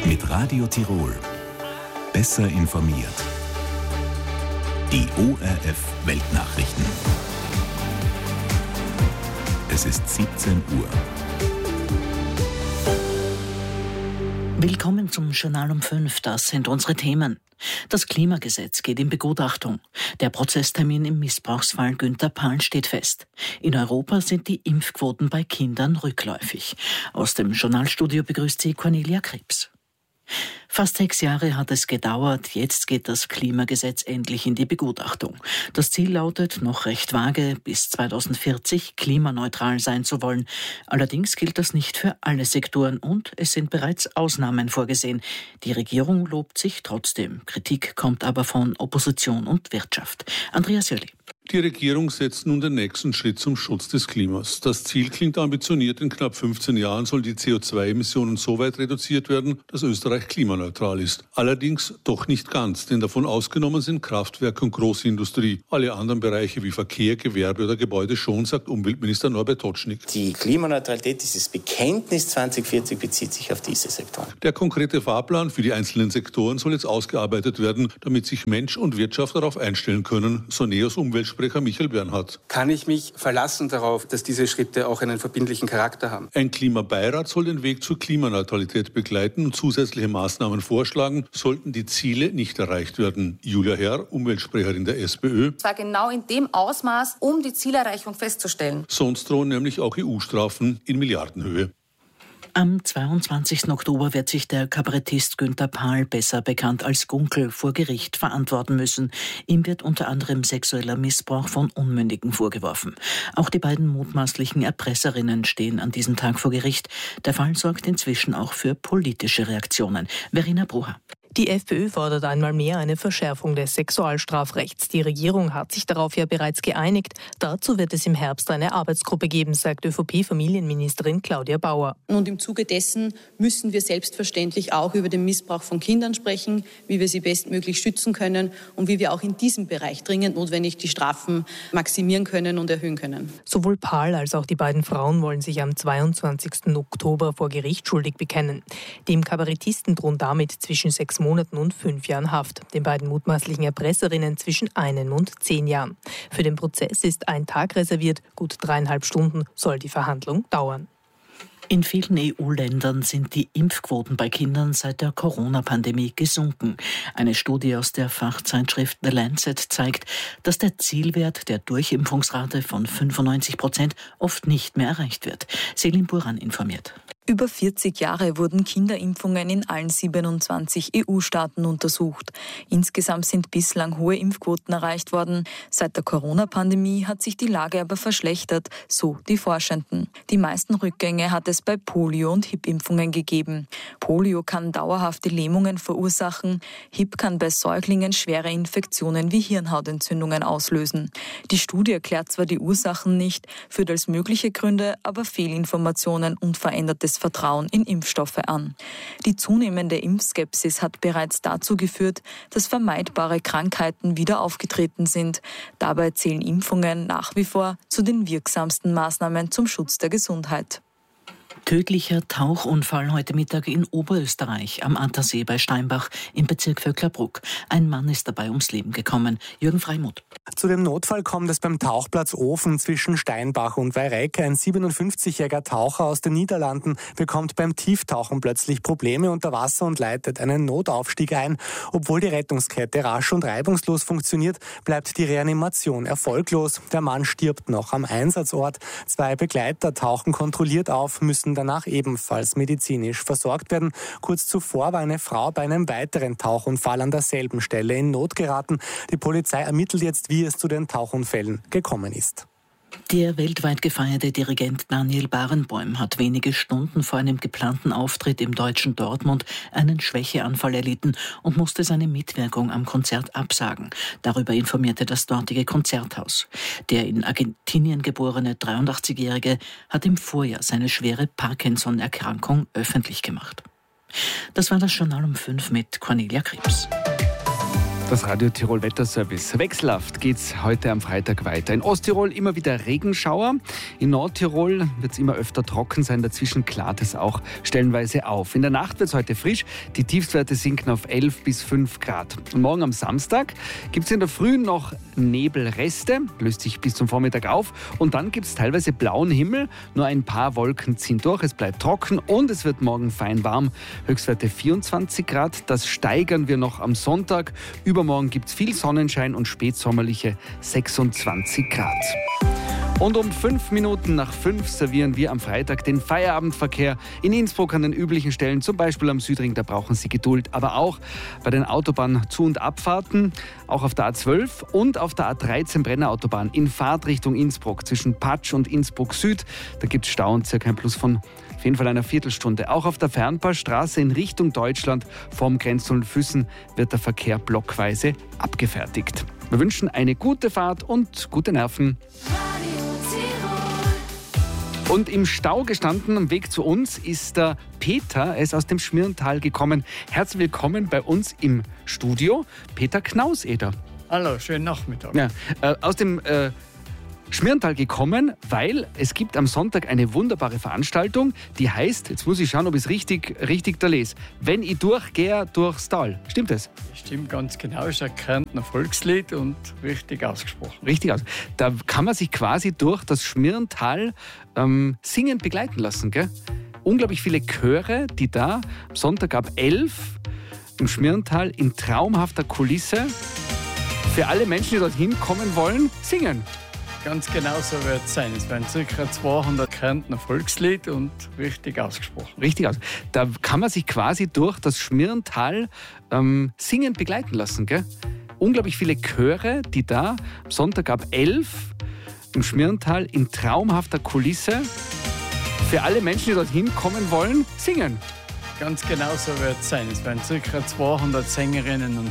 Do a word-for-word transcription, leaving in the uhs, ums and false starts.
Mit Radio Tirol. Besser informiert. Die O R F Weltnachrichten. Es ist siebzehn Uhr. Willkommen zum Journal um fünf. Das sind unsere Themen. Das Klimagesetz geht in Begutachtung. Der Prozesstermin im Missbrauchsfall Günter Pahl steht fest. In Europa sind die Impfquoten bei Kindern rückläufig. Aus dem Journalstudio begrüßt sie Cornelia Krebs. Fast sechs Jahre hat es gedauert, jetzt geht das Klimagesetz endlich in die Begutachtung. Das Ziel lautet, noch recht vage, bis zweitausendvierzig klimaneutral sein zu wollen. Allerdings gilt das nicht für alle Sektoren und es sind bereits Ausnahmen vorgesehen. Die Regierung lobt sich trotzdem. Kritik kommt aber von Opposition und Wirtschaft. Andreas Jölli. Die Regierung setzt nun den nächsten Schritt zum Schutz des Klimas. Das Ziel klingt ambitioniert. In knapp fünfzehn Jahren sollen die C O zwei Emissionen so weit reduziert werden, dass Österreich klimaneutral ist. Allerdings doch nicht ganz, denn davon ausgenommen sind Kraftwerke und große Industrie. Alle anderen Bereiche wie Verkehr, Gewerbe oder Gebäude schon, sagt Umweltminister Norbert Totschnig. Die Klimaneutralität, dieses Bekenntnis zwanzig vierzig bezieht sich auf diese Sektoren. Der konkrete Fahrplan für die einzelnen Sektoren soll jetzt ausgearbeitet werden, damit sich Mensch und Wirtschaft darauf einstellen können, so Neos Umweltsprecher Michael Bernhard. Kann ich mich verlassen darauf, dass diese Schritte auch einen verbindlichen Charakter haben? Ein Klimabeirat soll den Weg zur Klimaneutralität begleiten und zusätzliche Maßnahmen vorschlagen, sollten die Ziele nicht erreicht werden. Julia Herr, Umweltsprecherin der SPÖ. Zwar genau in dem Ausmaß, um die Zielerreichung festzustellen. Sonst drohen nämlich auch E U-Strafen in Milliardenhöhe. Am zweiundzwanzigsten Oktober wird sich der Kabarettist Günter Pahl, besser bekannt als Gunkel, vor Gericht verantworten müssen. Ihm wird unter anderem sexueller Missbrauch von Unmündigen vorgeworfen. Auch die beiden mutmaßlichen Erpresserinnen stehen an diesem Tag vor Gericht. Der Fall sorgt inzwischen auch für politische Reaktionen. Verena Brucher. Die FPÖ fordert einmal mehr eine Verschärfung des Sexualstrafrechts. Die Regierung hat sich darauf ja bereits geeinigt. Dazu wird es im Herbst eine Arbeitsgruppe geben, sagt ÖVP-Familienministerin Claudia Bauer. Und im Zuge dessen müssen wir selbstverständlich auch über den Missbrauch von Kindern sprechen, wie wir sie bestmöglich schützen können und wie wir auch in diesem Bereich dringend notwendig die Strafen maximieren können und erhöhen können. Sowohl Pahl als auch die beiden Frauen wollen sich am zweiundzwanzigsten Oktober vor Gericht schuldig bekennen. Dem Kabarettisten drohen damit zwischen sechs Monaten und fünf Jahren Haft. Den beiden mutmaßlichen Erpresserinnen zwischen einem und zehn Jahren. Für den Prozess ist ein Tag reserviert. Gut dreieinhalb Stunden soll die Verhandlung dauern. In vielen E U-Ländern sind die Impfquoten bei Kindern seit der Corona-Pandemie gesunken. Eine Studie aus der Fachzeitschrift The Lancet zeigt, dass der Zielwert der Durchimpfungsrate von fünfundneunzig Prozent oft nicht mehr erreicht wird. Selim Buran informiert. Über vierzig Jahre wurden Kinderimpfungen in allen siebenundzwanzig E U-Staaten untersucht. Insgesamt sind bislang hohe Impfquoten erreicht worden. Seit der Corona-Pandemie hat sich die Lage aber verschlechtert, so die Forschenden. Die meisten Rückgänge hat es bei Polio- und Hib-Impfungen gegeben. Polio kann dauerhafte Lähmungen verursachen. Hib kann bei Säuglingen schwere Infektionen wie Hirnhautentzündungen auslösen. Die Studie erklärt zwar die Ursachen nicht, führt als mögliche Gründe aber Fehlinformationen und verändertes Vertrauen in Impfstoffe an. Die zunehmende Impfskepsis hat bereits dazu geführt, dass vermeidbare Krankheiten wieder aufgetreten sind. Dabei zählen Impfungen nach wie vor zu den wirksamsten Maßnahmen zum Schutz der Gesundheit. Tödlicher Tauchunfall heute Mittag in Oberösterreich am Attersee bei Steinbach im Bezirk Vöcklerbruck. Ein Mann ist dabei ums Leben gekommen. Jürgen Freimuth. Zu dem Notfall kommt es beim Tauchplatz Ofen zwischen Steinbach und Weyreck. Ein siebenundfünfzigjähriger Taucher aus den Niederlanden bekommt beim Tieftauchen plötzlich Probleme unter Wasser und leitet einen Notaufstieg ein. Obwohl die Rettungskette rasch und reibungslos funktioniert, bleibt die Reanimation erfolglos. Der Mann stirbt noch am Einsatzort. Zwei Begleiter tauchen kontrolliert auf, müssen danach ebenfalls medizinisch versorgt werden. Kurz zuvor war eine Frau bei einem weiteren Tauchunfall an derselben Stelle in Not geraten. Die Polizei ermittelt jetzt, wie es zu den Tauchunfällen gekommen ist. Der weltweit gefeierte Dirigent Daniel Barenboim hat wenige Stunden vor einem geplanten Auftritt im deutschen Dortmund einen Schwächeanfall erlitten und musste seine Mitwirkung am Konzert absagen. Darüber informierte das dortige Konzerthaus. Der in Argentinien geborene dreiundachtzigjährige hat im Vorjahr seine schwere Parkinson-Erkrankung öffentlich gemacht. Das war das Journal um fünf mit Cornelia Krebs. Das Radio Tirol Wetterservice. Wechselhaft geht's heute am Freitag weiter. In Osttirol immer wieder Regenschauer. In Nordtirol wird es immer öfter trocken sein. Dazwischen klart es auch stellenweise auf. In der Nacht wird es heute frisch. Die Tiefstwerte sinken auf elf bis fünf Grad. Und morgen am Samstag gibt es in der Früh noch Nebelreste. Löst sich bis zum Vormittag auf. Und dann gibt es teilweise blauen Himmel. Nur ein paar Wolken ziehen durch. Es bleibt trocken und es wird morgen fein warm. Höchstwerte vierundzwanzig Grad. Das steigern wir noch am Sonntag. Übermorgen gibt es viel Sonnenschein und spätsommerliche sechsundzwanzig Grad. Und um fünf Minuten nach fünf servieren wir am Freitag den Feierabendverkehr in Innsbruck an den üblichen Stellen, zum Beispiel am Südring, da brauchen Sie Geduld, aber auch bei den Autobahnzu- und Abfahrten, auch auf der A zwölf und auf der A dreizehn Brennerautobahn in Fahrtrichtung Innsbruck zwischen Patsch und Innsbruck Süd. Da gibt es Stau und circa ein Plus von auf jeden Fall einer Viertelstunde. Auch auf der Fernpassstraße in Richtung Deutschland vorm Grenztunnel Füssen wird der Verkehr blockweise abgefertigt. Wir wünschen eine gute Fahrt und gute Nerven. Und im Stau gestanden am Weg zu uns ist der Peter. Er ist aus dem Schmirntal gekommen. Herzlich willkommen bei uns im Studio. Peter Knauseder. Hallo, schönen Nachmittag. Ja, äh, aus dem äh, Schmirntal gekommen, weil es gibt am Sonntag eine wunderbare Veranstaltung, die heißt, jetzt muss ich schauen, ob ich es richtig, richtig da lese, wenn ich durchgehe durchs Tal. Stimmt das? Stimmt ganz genau, ist ein Kärntner Volkslied und richtig ausgesprochen. Richtig aus. Da kann man sich quasi durch das Schmirntal ähm, singend begleiten lassen. Gell? Unglaublich viele Chöre, die da am Sonntag ab elf im Schmirntal in traumhafter Kulisse für alle Menschen, die dorthin kommen wollen, singen. Ganz genau so wird es sein. Es werden ca. zweihundert Kärntner Volkslied und richtig ausgesprochen. Richtig aus. Da kann man sich quasi durch das Schmirntal ähm, singend begleiten lassen. Gell? Unglaublich viele Chöre, die da am Sonntag ab elf im Schmirntal in traumhafter Kulisse für alle Menschen, die dorthin kommen wollen, singen. Ganz genau so wird es sein. Es werden ca. zweihundert Sängerinnen und